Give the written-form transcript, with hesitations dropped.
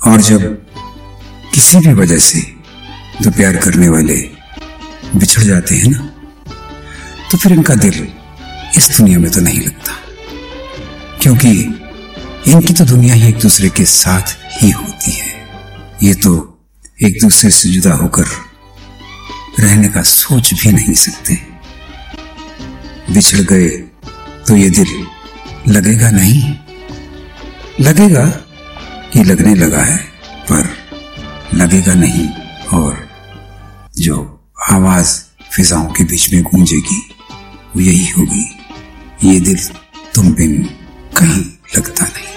और जब किसी भी वजह से दो प्यार करने वाले बिछड़ जाते हैं ना, तो फिर इनका दिल इस दुनिया में तो नहीं लगता, क्योंकि इनकी तो दुनिया ही एक दूसरे के साथ ही होती है। ये तो एक दूसरे से जुदा होकर रहने का सोच भी नहीं सकते। बिछड़ गए तो ये दिल लगेगा नहीं, लगेगा कि लगने लगा है, पर लगेगा नहीं। और जो आवाज फिजाओं के बीच में गूंजेगी वो यही होगी, ये दिल तुम बिन कहीं लगता नहीं।